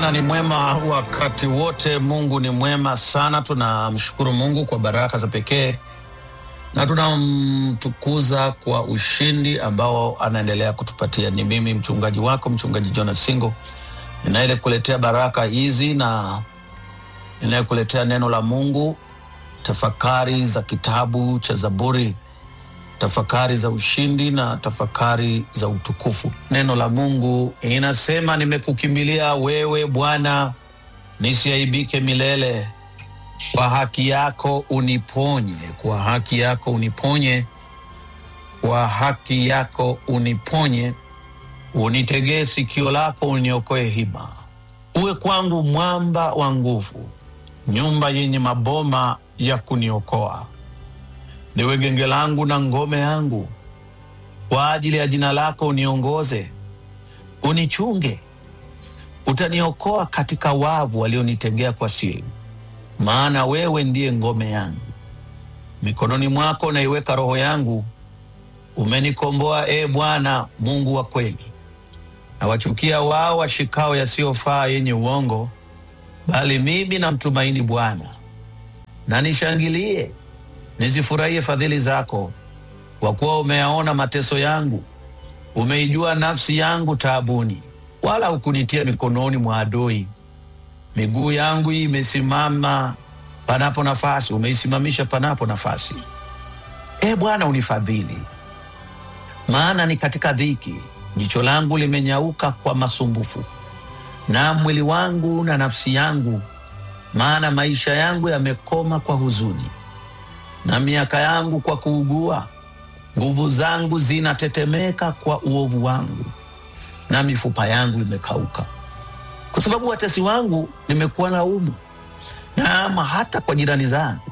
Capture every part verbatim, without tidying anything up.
Bwana ni mwema wakati wote. Mungu ni mwema sana. Tunamshukuru Mungu kwa baraka za pekee na tunamtukuza kwa ushindi ambao anaendelea kutupatia. Ni mimi mchungaji wako, mchungaji Jonas Singo, ninaile kuletea baraka hizi na ninaile kuletea neno la Mungu, tafakari za kitabu cha Zaburi, tafakari za ushindi na tafakari za utukufu. Neno la Mungu inasema, nimekukimbilia wewe Bwana, nisiaibike milele. Kwa haki yako uniponye, kwa haki yako uniponye, kwa haki yako uniponye. Unitegee sikio lako, uniokoe hima. Uwe kwangu mwamba wa nguvu, nyumba yenye maboma ya kuniokoa. Niwe genge langu na ngome yangu, kwa ajili ya jina lako uniongoze. Unichunge, utaniokoa katika wavu walionitegea kwa siri, maana wewe ndiye ngome yangu. Mikononi mwako naiweka roho yangu, umenikomboa e Bwana Mungu wa kweli. Na wachukia wao washikao yasiyofaa yenye uongo, bali mimi namtumaini Bwana. Na nishangilie, nizifurahie fadhili zako, kwa kuwa umeyaona mateso yangu. Umeijua nafsi yangu taabuni, wala hukunitia mikononi mwa adui. Miguu yangu imesimama panapo nafasi, umeisimamisha panapo nafasi. E Bwana, unifadhili, maana ni katika dhiki. Jicho langu limenyauka kwa masumbufu, na mwili wangu na nafsi yangu, maana maisha yangu yamekoma kwa huzuni, na miaka yangu kwa kuugua. Nguvu zangu zinatetemeka kwa uovu wangu, na mifupa yangu imekauka. Kwa sababu watesi wangu nimekuwa laumu, na ama hata kwa jirani zangu,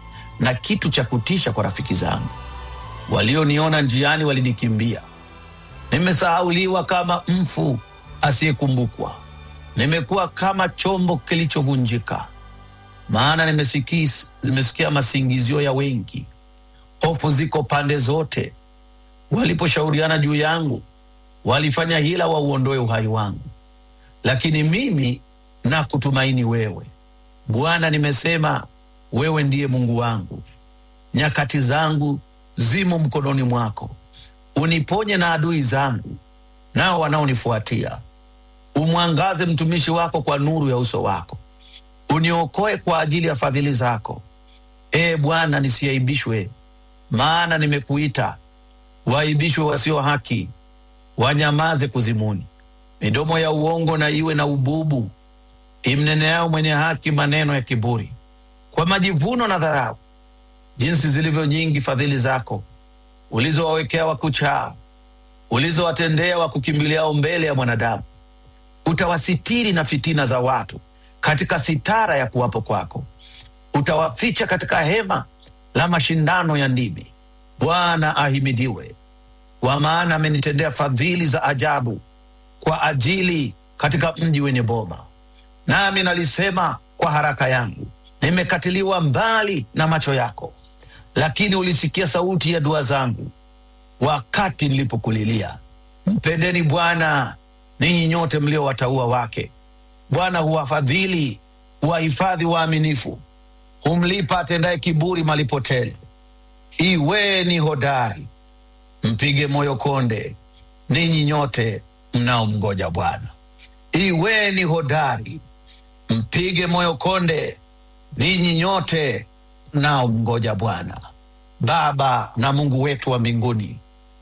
na kitu cha kutisha kwa rafiki zangu. Walioniona njiani walinikimbia. Nimesahauliwa kama mfu asiyekumbukwa. Nimekuwa kama chombo kilichovunjika, maana nimesikia, nimesikia masingizio ya wengi. Hofu ziko pande zote. Waliposhauriana juu yangu, walifanya hila wa uondoe uhai wangu. Lakini mimi na kutumaini wewe Bwana, nimesema wewe ndiye Mungu wangu. Nyakati zangu zimo mkononi mwako. Uniponye na adui zangu, nao wanaonifuatia. Umwangaze mtumishi wako kwa nuru ya uso wako. Uniokoe kwa ajili ya fadhili zako. E Bwana, nisiaibishwe, maana nimekuita. Waibishwe wasio haki, wanyamaze kuzimuni. Midomo ya uongo na iwe na ububu, imneneao mwenye haki maneno ya kiburi. Kwa majivuno na dharau, jinsi zilivyo nyingi fadhili zako, ulizowawekea wakuchao, ulizowatendea wakukimbiliao mbele ya mwanadamu. Utawasitiri na fitina za watu katika sitara ya kuwapo kwako. Utawaficha katika hema la mashindano ya ndimi. Bwana ahimidiwe, kwa maana amenitendea fadhili za ajabu kwa ajili katika mji wenye boma. Nami nalisema kwa haraka yangu, nimekatiliwa mbali na macho yako. Lakini ulisikia sauti ya dua zangu wakati nilipokulilia. Mpendeni Bwana ninyi nyote mlio wataua wake. Bwana huwafadhili, huwahifadhi waaminifu. Humlipa atendaye kiburi malipo tele. Iweni hodari, mpige moyo konde, ninyi nyote mnaomngoja Bwana. Iweni hodari, mpige moyo konde, ninyi nyote mnaomngoja Bwana. Baba na Mungu wetu wa mbinguni,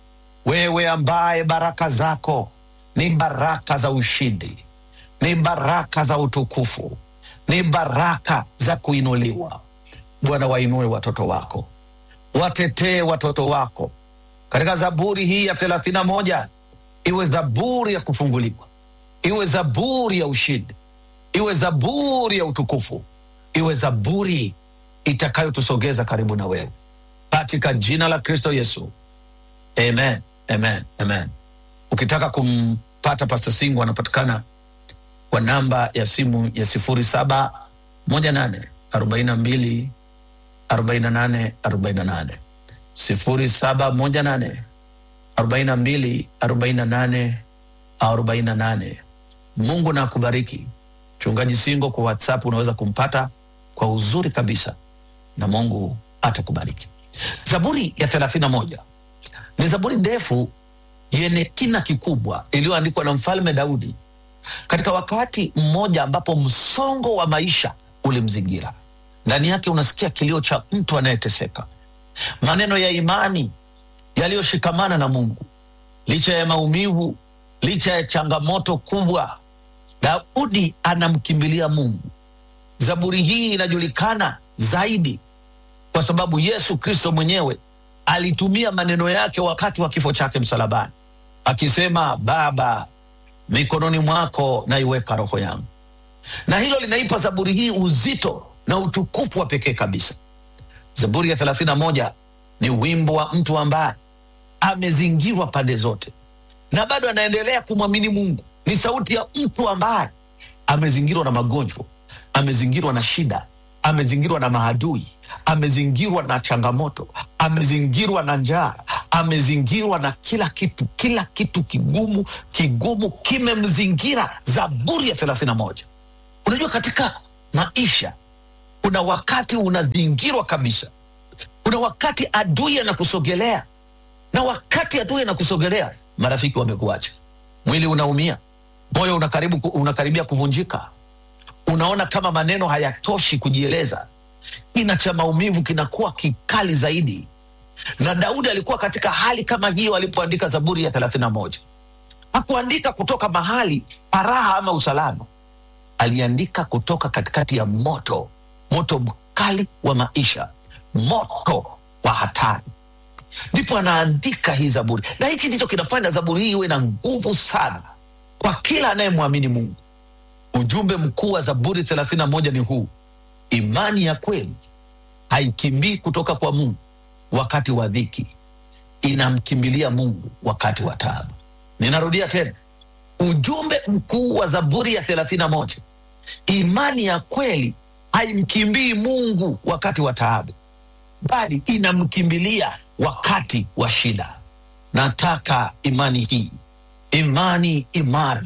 wewe ambaye baraka zako ni baraka za ushindi, ni baraka za utukufu, ni baraka za kuinuliwa. Bwana, wainue watoto wako, watetee watoto wako. Katika Zaburi hii ya thelathini na moja, iwe zaburi ya kufunguliwa, iwe zaburi ya ushindi, iwe zaburi ya utukufu, iwe zaburi itakayotusogeza karibu na wewe, katika jina la Kristo Yesu. Amen, amen, amen. Ukitaka kumpata Pastor Singo, anapatikana kwa namba ya simu ya sifuri saba moja nane arobaini na mbili arobaini na nane arobaini na nane, sifuri saba moja nane arobaini na mbili arobaini na nane arobaini na nane. Mungu na kubariki. Mchungaji Singo kwa WhatsApp unaweza kumpata kwa uzuri kabisa, na Mungu atakubariki. Zaburi ya thelathini na moja ni zaburi ndefu yenye kina kikubwa iliyoandikwa na Mfalme Daudi katika wakati mmoja ambapo msongo wa maisha ulimzingira. Ndani yake unasikia kilio cha mtu anayeteseka, maneno ya imani yaliyoshikamana na Mungu licha ya maumivu, licha ya changamoto kubwa. Daudi anamkimbilia Mungu. Zaburi hii inajulikana zaidi kwa sababu Yesu Kristo mwenyewe alitumia maneno yake wakati wa kifo chake msalabani, akisema, Baba, mikononi mwako naiweka roho yangu. Na hilo linaipa zaburi hii uzito na utukufu wa pekee kabisa. Zaburi ya thelathini na moja ni wimbo wa mtu ambaye amezingirwa pande zote na bado anaendelea kumwamini Mungu. Ni sauti ya mtu ambaye amezingirwa na magonjwa, amezingirwa na shida, amezingirwa na maadui, amezingirwa na changamoto, amezingirwa na njaa, amezingirwa na kila kitu. Kila kitu kigumu kigumu kimemzingira. Zaburi ya thelathini na moja. Unajua, katika maisha kuna wakati unazingirwa kabisa, kuna wakati adui anakusogelea, na wakati adui anakusogelea marafiki wamekuacha, mwili unaumia, moyo unakaribu unakaribia kuvunjika, unaona kama maneno hayatoshi kujieleza, kina cha maumivu kinakuwa kikali zaidi. Na Daudi alikuwa katika hali kama hiyo alipoandika Zaburi ya thelathini na moja. Hakuandika kutoka mahali paraha ama usalama, aliandika kutoka katikati ya moto, moto mkali wa maisha, moto wa hatari. Ndipo anaandika hii zaburi, na hichi ndicho kinafanya zaburi hii iwe na nguvu sana kwa kila anayemwamini Mungu. Ujumbe mkuu wa Zaburi thelathini na moja ni huu: imani ya kweli haikimbii kutoka kwa Mungu wakati wa dhiki, inamkimbilia Mungu wakati wa taabu. Ninarudia tena, ujumbe mkuu wa Zaburi ya thelathini na moja: imani ya kweli haimkimbii Mungu wakati wa taabu, bali inamkimbilia wakati wa shida. Nataka imani hii, imani imara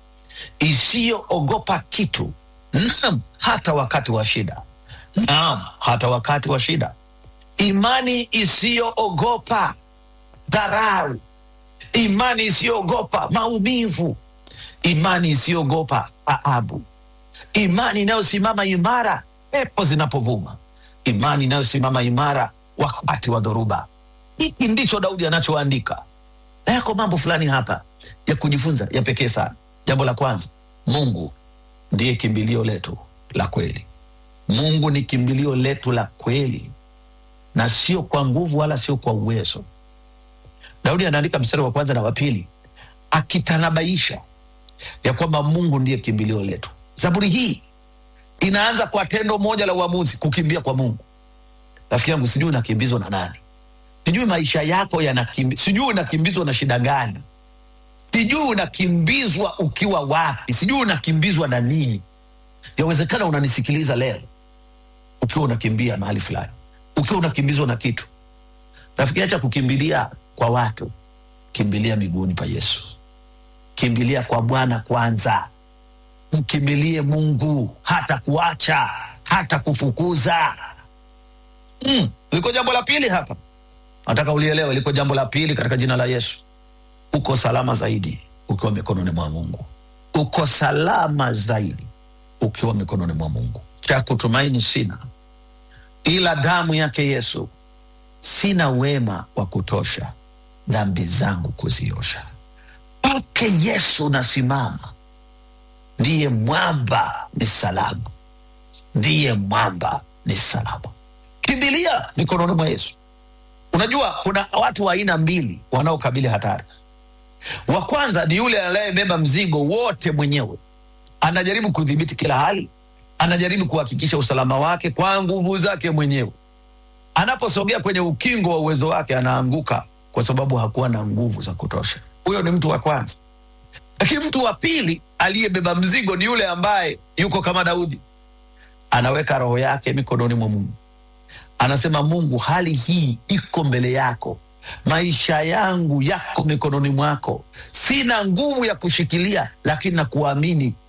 isiyoogopa kitu. Naam, hata wakati wa shida. Naam, hata wakati wa shida. Imani isiyoogopa dharau, imani isiyoogopa maumivu, imani isiyoogopa taabu, imani inayosimama imara pepo zinapovuma, imani inayosimama imara wakati wa dhoruba. Hiki ndicho Daudi anachoandika. Na yako mambo fulani hapa ya kujifunza ya pekee sana. Jambo la kwanza, Mungu ndiye kimbilio letu la kweli. Mungu ni kimbilio letu la kweli, na sio kwa nguvu wala sio kwa uwezo. Daudi anaandika mstari wa kwanza na wa pili akitanabaisha ya kwamba Mungu ndiye kimbilio letu. Zaburi hii inaanza kwa tendo moja la uamuzi, kukimbia kwa Mungu. Rafiki yangu, sijui unakimbizwa na nani? Sijui maisha yako yanakimbizwa, sijui unakimbizwa na shida gani? Sijui unakimbizwa ukiwa wapi? Sijui unakimbizwa na nini? Yawezekana unanisikiliza leo ukiwa unakimbia mahali fulani, ukiwa unakimbizwa na kitu. Rafiki, acha kukimbilia kwa watu, kimbilia miguuni pa Yesu. Kimbilia kwa Bwana kwanza. Mkimbilie Mungu, hata kuacha, hata kufukuza. Mm, liko jambo la pili hapa. Nataka ulielewe, liko jambo la pili katika jina la Yesu. Uko salama zaidi ukiwa mikononi mwa Mungu. Uko salama zaidi ukiwa mikononi mwa Mungu. Cha kutumaini sina ila damu yake Yesu. Sina wema wa kutosha dhambi zangu kuziosha. Pake Yesu nasimama, ndiye mwamba ni salama, ndiye mwamba ni salama. Kimbilia mikononi mwa Yesu. Unajua kuna watu wa aina mbili wanaokabili hatari. Wa kwanza ni yule anayebeba mzigo wote mwenyewe, anajaribu kudhibiti kila hali, anajaribu kuhakikisha usalama wake kwa nguvu zake mwenyewe. Anaposogea kwenye ukingo wa uwezo wake anaanguka kwa sababu hakuwa na nguvu za kutosha. Huyo ni mtu wa kwanza. Lakini mtu wa pili aliyebeba mzigo ni yule ambaye yuko kama Daudi, anaweka roho yake mikononi mwa Mungu. Anasema, Mungu, hali hii iko mbele yako, maisha yangu yako mikononi mwako, sina nguvu ya kushikilia, lakini na kuamini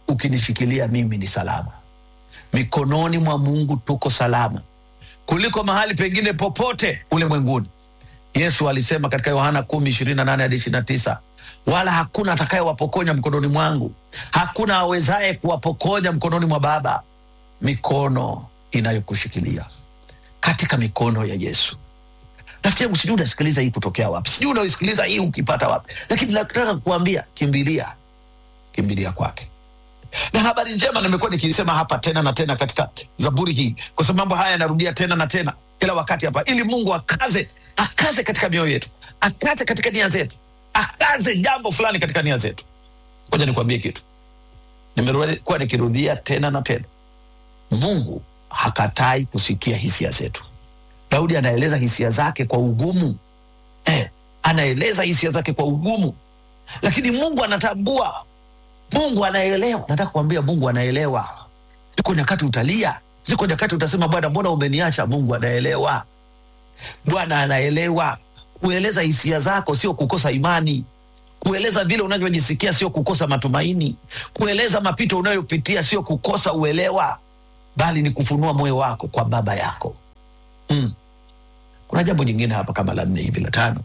ukinishikilia mimi ni salama. Mikononi mwa Mungu tuko salama kuliko mahali pengine popote ulimwenguni. Yesu alisema katika Yohana kumi ishirini na nane hadi ishirini na tisa, wala hakuna atakayewapokonya mkononi mwangu, hakuna awezaye kuwapokonya mkononi mwa Baba. Mikono inayokushikilia katika mikono ya Yesu. Nafikiri usijui unasikiliza hii kutokea wapi, sijui unaisikiliza hii ukipata wapi, lakini nataka kukuambia, kimbilia, kimbilia kwake. Na habari njema nimekuwa nikisema hapa tena na tena katika Zaburi hii, kwa sababu mambo haya yanarudia tena na tena kila wakati hapa, ili Mungu akaze, akaze katika mioyo yetu, akaze katika nia zetu, akaze jambo fulani katika nia zetu. Ngoja nikwambie kitu, nimekuwa nikirudia tena na tena. Mungu hakatai kusikia hisia zetu. Daudi anaeleza hisia zake kwa ugumu. Eh, anaeleza hisia zake kwa ugumu. Lakini Mungu anatambua. Mungu anaelewa. Nataka kuambia Mungu anaelewa. Ziko nyakati utalia, ziko nyakati utasema Bwana mbona umeniacha? Mungu anaelewa. Bwana anaelewa. Kueleza hisia zako sio kukosa imani. Kueleza vile unavyojisikia sio kukosa matumaini. Kueleza mapito unayopitia sio kukosa uelewa, bali ni kufunua moyo wako kwa Baba yako. Mm. Kuna jambo jingine hapa kama la nne hivi la tano.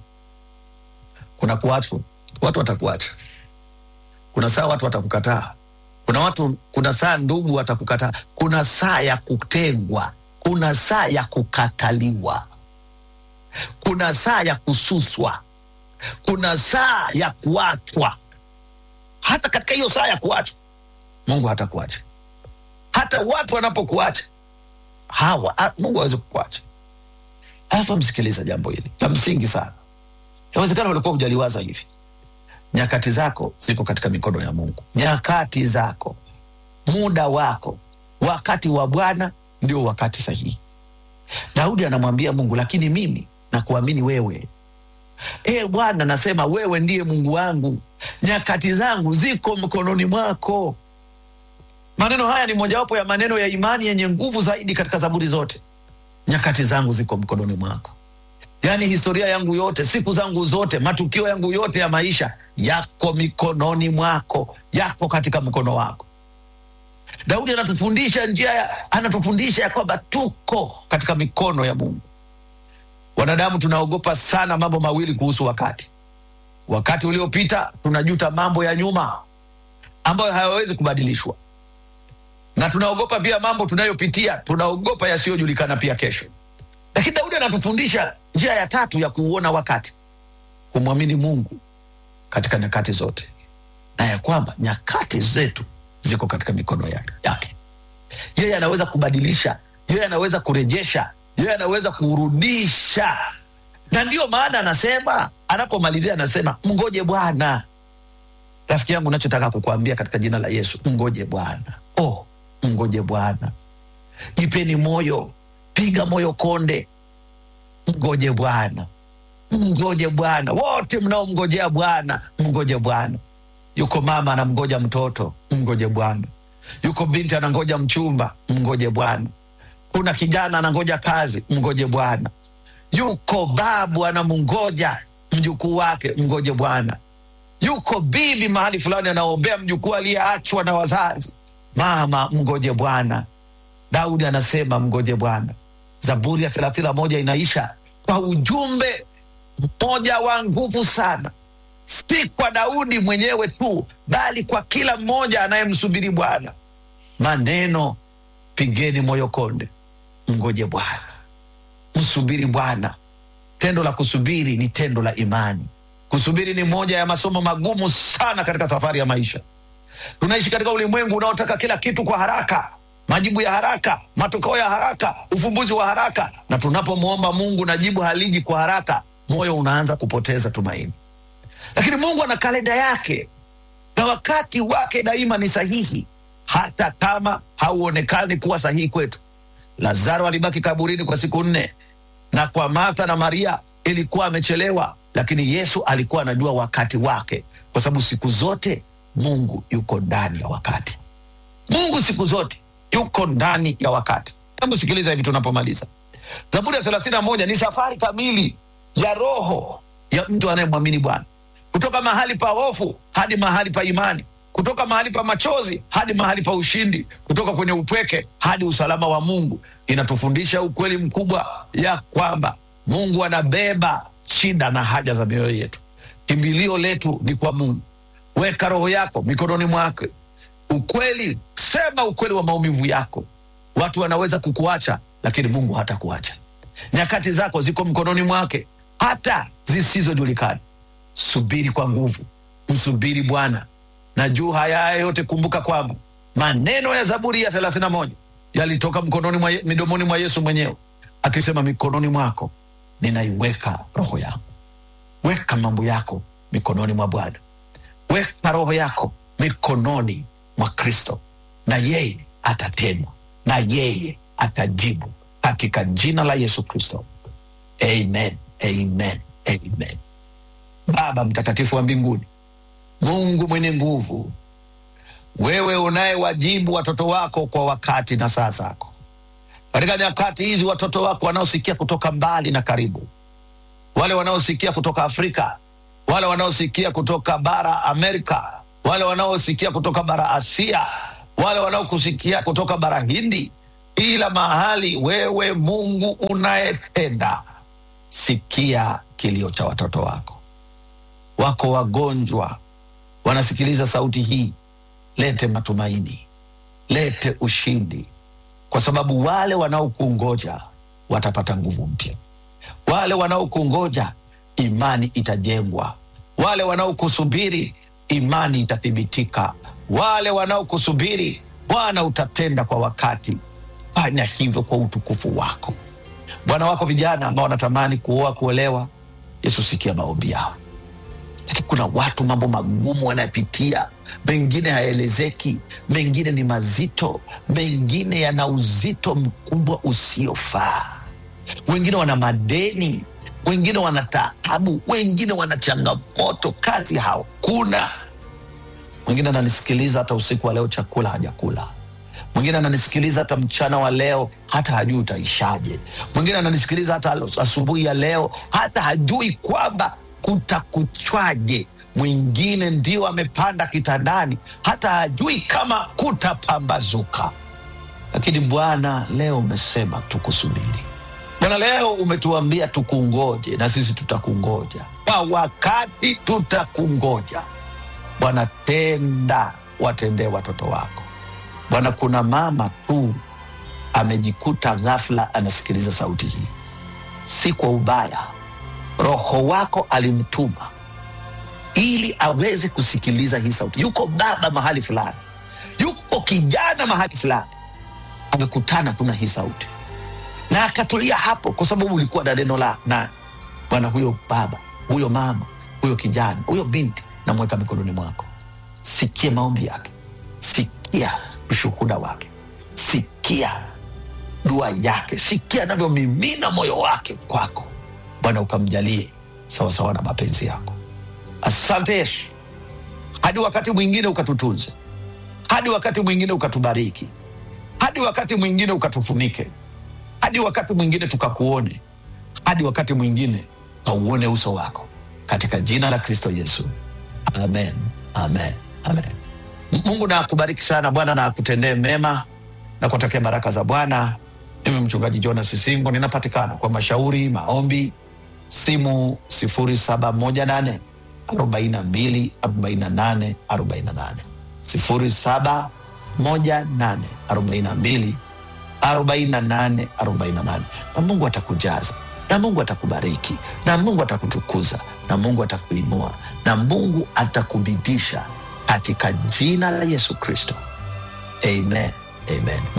Kuna kuachwa. Watu watakuacha. Kuna saa watu watakukataa. Kuna watu, kuna saa ndugu watakukataa. Kuna saa ya kutengwa. Kuna saa ya kukataliwa. Kuna saa ya kususwa. Kuna saa ya kuachwa. Hata katika hiyo saa ya kuachwa, Mungu hatakuacha. Hata watu wanapokuacha, hawa Mungu hawezi kukuacha. Alafu msikiliza jambo hili la msingi sana. Inawezekana ulikuwa hujaliwaza hivi. Nyakati zako ziko katika mikono ya Mungu. Nyakati zako, muda wako, wakati wa Bwana ndio wakati sahihi. Daudi anamwambia Mungu, lakini mimi nakuamini wewe. Eh Bwana, nasema wewe ndiye Mungu wangu. Nyakati zangu ziko mkononi mwako. Maneno haya ni mojawapo ya maneno ya imani yenye nguvu zaidi katika Zaburi zote. Nyakati zangu ziko mkononi mwako. Yaani historia yangu yote, siku zangu zote, matukio yangu yote ya maisha yako mikononi mwako, yako katika mkono wako. Daudi anatufundisha njia ya, anatufundisha ya kwamba tuko katika mikono ya Mungu. Wanadamu tunaogopa sana mambo mawili kuhusu wakati. Wakati uliopita tunajuta mambo ya nyuma ambayo hayawezi kubadilishwa. Na tunaogopa pia mambo tunayopitia, tunaogopa yasiyojulikana pia kesho. Lakini Daudi anatufundisha njia ya tatu ya kuuona wakati. Kumwamini Mungu katika nyakati zote. Na ya kwamba nyakati zetu ziko katika mikono yake. Yeye anaweza kubadilisha, yeye anaweza kurejesha, yeye anaweza kurudisha. Na ndio maana anasema, anapomalizia anasema, mngoje Bwana. Rafiki yangu, ninachotaka kukuambia katika jina la Yesu, mngoje Bwana. Oh, mngoje Bwana. Jipeni moyo, piga moyo konde. Mngoje Bwana. Mngoje Bwana. Wote mnaomngojea Bwana, mngoje Bwana. Yuko mama anamngoja mtoto, mngoje Bwana. Yuko binti anangoja mchumba, mngoje Bwana. Kuna kijana anangoja kazi, mngoje Bwana. Yuko babu anamngoja mjukuu wake, mngoje Bwana. Yuko bibi mahali fulani anaombea mjukuu aliyeachwa na wazazi, mama, mngoje Bwana. Daudi anasema mngoje Bwana. Zaburi ya thelathini na moja inaisha kwa ujumbe mmoja wa nguvu sana. Si kwa Daudi mwenyewe tu, bali kwa kila mmoja anayemsubiri Bwana. Maneno, pigeni moyo konde, mngoje Bwana. Msubiri Bwana. Tendo la kusubiri ni tendo la imani. Kusubiri ni moja ya masomo magumu sana katika safari ya maisha. Tunaishi katika ulimwengu unaotaka kila kitu kwa haraka, majibu ya haraka, matokeo ya haraka, ufumbuzi wa haraka. Na tunapomwomba Mungu na jibu haliji kwa haraka, moyo unaanza kupoteza tumaini. Lakini Mungu ana kalenda yake, na wakati wake daima ni sahihi, hata kama hauonekani kuwa sahihi kwetu. Lazaro alibaki kaburini kwa siku nne, na kwa Martha na Maria ilikuwa amechelewa, lakini Yesu alikuwa anajua wakati wake, kwa sababu siku zote Mungu yuko ndani ya wakati. Mungu siku zote yuko ndani ya wakati. Hebu sikiliza hivi tunapomaliza. Zaburi ya thelathini na moja ni safari kamili ya roho ya mtu anayemwamini Bwana. Kutoka mahali pa hofu hadi mahali pa imani. kutoka mahali pa machozi hadi mahali pa ushindi, kutoka kwenye upweke hadi usalama wa Mungu. Inatufundisha ukweli mkubwa ya kwamba Mungu anabeba shida na haja za mioyo yetu. Kimbilio letu ni kwa Mungu. Weka roho yako mikononi mwake. Ukweli, sema ukweli wa maumivu yako. Watu wanaweza kukuacha, lakini Mungu hatakuacha. Nyakati zako ziko mkononi mwake, hata zisizojulikana. Subiri kwa nguvu, msubiri Bwana. Na juu haya yote kumbuka kwamba maneno ya Zaburi ya thelathini na moja yalitoka mkononi mwa, midomoni mwa Yesu mwenyewe, akisema, mikononi mwako ninaiweka roho yako. Weka mambo yako mikononi mwa Bwana. Weka roho yako mikononi mwa Kristo, na yeye atatenda, na yeye atajibu, katika jina la Yesu Kristo. Amen, amen, amen. Baba mtakatifu wa mbinguni, Mungu mwenye nguvu, wewe unayewajibu watoto wako kwa wakati na saa zako. Katika nyakati hizi watoto wako wanaosikia kutoka mbali na karibu, wale wanaosikia kutoka Afrika, wale wanaosikia kutoka bara Amerika, wale wanaosikia kutoka bara Asia, wale wanaokusikia kutoka bara Hindi, ila mahali wewe Mungu unayetenda, sikia kilio cha watoto wako. Wako wagonjwa wanasikiliza sauti hii. Lete matumaini, lete ushindi, kwa sababu wale wanaokungoja watapata nguvu mpya. Wale wanaokungoja, imani itajengwa. Wale wanaokusubiri, imani itathibitika. Wale wanaokusubiri, Bwana utatenda kwa wakati. Fanya hivyo kwa utukufu wako. Bwana, wako vijana ambao wanatamani kuoa, kuolewa. Yesu, sikia maombi yao. Lakini kuna watu mambo magumu wanapitia, mengine hayaelezeki, mengine ni mazito, mengine yana uzito mkubwa usiofaa. Wengine wana madeni, wengine wana taabu, wengine wana changamoto, kazi hakuna. Mwingine ananisikiliza hata usiku wa leo chakula hajakula. Mwingine ananisikiliza hata mchana wa leo hata hajui utaishaje. Mwingine ananisikiliza hata asubuhi ya leo hata hajui kwamba kutakuchwaje. Mwingine ndio amepanda kitandani hata hajui kama kutapambazuka. Lakini Bwana, leo umesema tukusubiri. Bwana, leo umetuambia tukungoje, na sisi tutakungoja. Kwa wakati tutakungoja. Bwana, tenda, watendee watoto wako. Bwana, kuna mama tu amejikuta ghafla anasikiliza sauti hii. Si kwa ubaya. Roho wako alimtuma ili aweze kusikiliza hii sauti. Yuko baba mahali fulani, yuko kijana mahali fulani, amekutana tu na hii sauti na akatulia hapo, kwa sababu ulikuwa na neno la na Bwana. Huyo baba, huyo mama, huyo kijana, huyo binti, namweka mikononi mwako. Sikia maombi yake, sikia ushuhuda wake, sikia dua yake, sikia anavyomimina moyo wake kwako. Bwana, ukamjalie sawa sawa na mapenzi yako. Asante Yesu. Hadi wakati mwingine ukatutunze, hadi wakati mwingine ukatubariki, hadi wakati mwingine ukatufunike, hadi wakati mwingine tukakuone, hadi wakati mwingine kauone uso wako, katika jina la Kristo Yesu. Amen, amen, amen. Mungu na akubariki sana. Bwana na akutendee mema na kutakia baraka za Bwana. Mimi mchungaji Jonas Sisingo ninapatikana kwa mashauri, maombi, simu sifuri saba moja nane arobaini na mbili arobaini na nane arobaini na nane, sifuri saba moja nane arobaini na mbili arobaini na nane arobaini na nane. Na Mungu atakujaza, na Mungu atakubariki, na Mungu atakutukuza, na Mungu atakuinua, na Mungu atakubidisha katika jina la Yesu Kristo. Amen, amen.